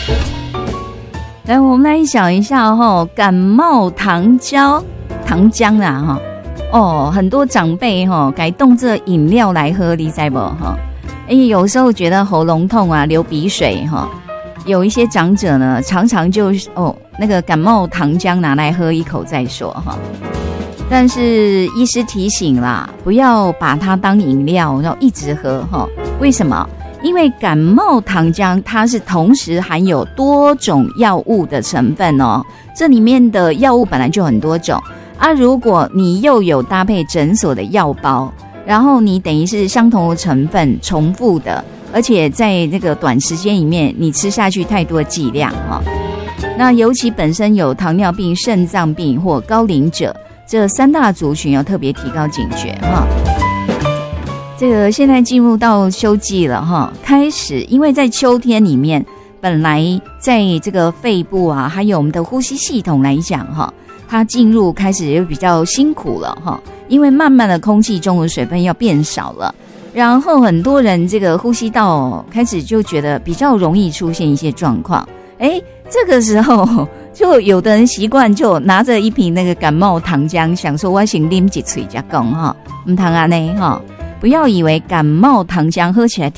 来，我们来想一下感冒糖浆啊很多长辈改动这饮料来喝，你知不有时候觉得喉咙痛啊，流鼻水有一些长者呢，常常就那个感冒糖浆拿来喝一口再说但是医师提醒啦，不要把它当饮料，然后一直喝为什么？因为感冒糖浆它是同时含有多种药物的成分这里面的药物本来就很多种啊，如果你又有搭配诊所的药包，然后你等于是相同的成分重复的，而且在那个短时间里面你吃下去太多剂量那尤其本身有糖尿病、肾脏病或高龄者这3大族群要特别提高警觉这个现在进入到秋季了开始因为在秋天里面本来在这个肺部啊还有我们的呼吸系统来讲它进入开始又比较辛苦了因为慢慢的空气中的水分要变少了，然后很多人这个呼吸道开始就觉得比较容易出现一些状况这个时候就有的人习惯就拿着一瓶那个感冒糖浆，想说我先啉一嘴才讲不通这样不要以为感冒糖浆喝起来